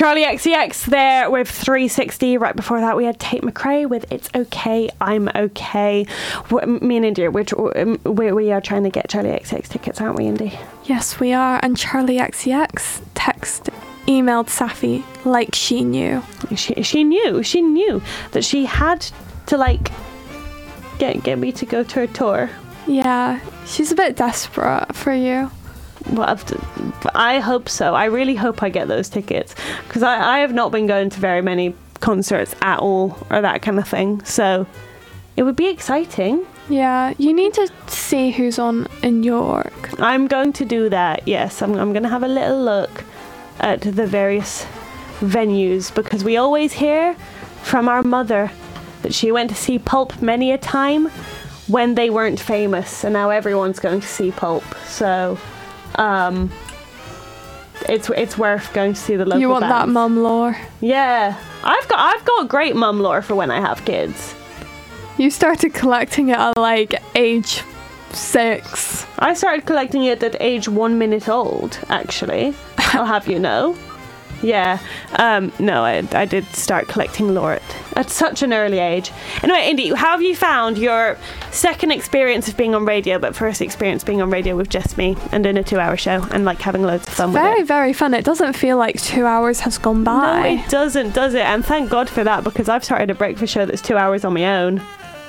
Charlie XCX there with 360. Right before that, we had Tate McRae with It's Okay, I'm Okay. Me and Indy, we are trying to get Charlie XCX tickets, aren't we, Indy? Yes, we are. And Charlie XCX emailed Safi like she knew. She knew that she had to, like, get me to go to her tour. Yeah, she's a bit desperate for you. Well, I hope so. I really hope I get those tickets, because I have not been going to very many concerts at all or that kind of thing, so it would be exciting. Yeah, you need to see who's on in York. I'm going to do that, yes. I'm going to have a little look at the various venues, because we always hear from our mother that she went to see Pulp many a time when they weren't famous, and now everyone's going to see Pulp, so it's worth going to see the local You want bands. that mum lore? Yeah, I've got great mum lore for when I have kids. You started collecting it at like age 6. I started collecting it at age 1 minute old, actually. I'll have you know. Yeah. No, I did start collecting lore at such an early age. Anyway, Indy, how have you found your second experience of being on radio, but first experience being on radio with just me and doing a 2-hour show and like having loads of fun with it? Very, very fun. It doesn't feel like 2 hours has gone by. No, it doesn't, does it? And thank God for that, because I've started a breakfast show that's 2 hours on my own.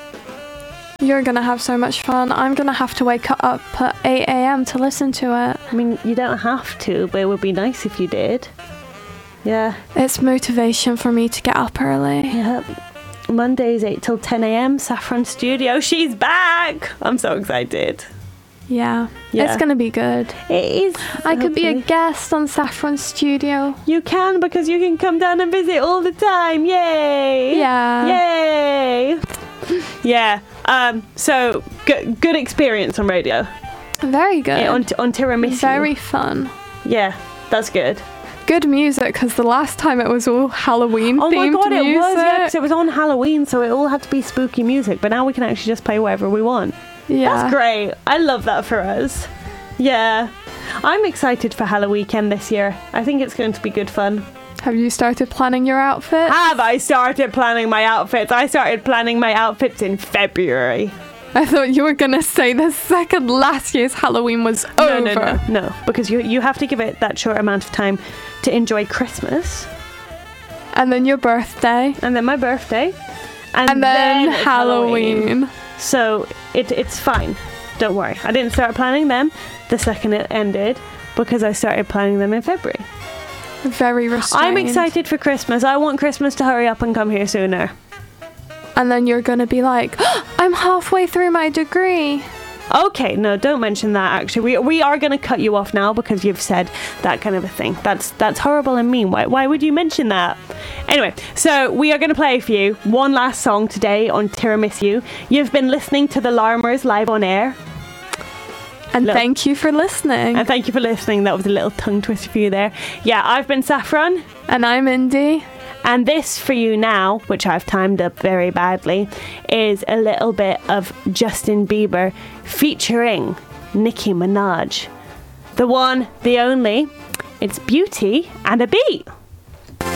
You're going to have so much fun. I'm going to have to wake up at 8 a.m. to listen to it. I mean, you don't have to, but it would be nice if you did. Yeah. It's motivation for me to get up early. Yeah. Mondays 8 till 10 a.m. Saffron Studio. She's back. I'm so excited. Yeah. It's going to be good. It is. I could be a guest on Saffron Studio. You can, because you can come down and visit all the time. Yay. Yeah. Yay. Yeah. So good experience on radio. Very good. Yeah, on Tiramisu. Very fun. Yeah, that's good. Good music, because the last time it was all Halloween themed music. Oh my god, it was, yeah, because it was on Halloween, so it all had to be spooky music, but now we can actually just play whatever we want. Yeah. That's great. I love that for us. Yeah. I'm excited for Halloween this year. I think it's going to be good fun. Have you started planning your outfits? Have I started planning my outfits? I started planning my outfits in February. I thought you were going to say the second last year's Halloween was over. No, because you have to give it that short amount of time to enjoy Christmas. And then your birthday. And then my birthday. And then Halloween. So it's fine. Don't worry. I didn't start planning them the second it ended, because I started planning them in February. Very restrained. I'm excited for Christmas. I want Christmas to hurry up and come here sooner. And then you're going to be like, oh, I'm halfway through my degree. Okay, no, don't mention that, actually. We are going to cut you off now because you've said that kind of a thing. That's horrible and mean. Why would you mention that? Anyway, so we are going to play for you one last song today on Tiramisu. You've been listening to the Larmers live on air. And thank you for listening. And thank you for listening. That was a little tongue twister for you there. Yeah, I've been Saffron. And I'm Indy. And this for you now, which I've timed up very badly, is a little bit of Justin Bieber featuring Nicki Minaj. The one, the only. It's Beauty and a Beat.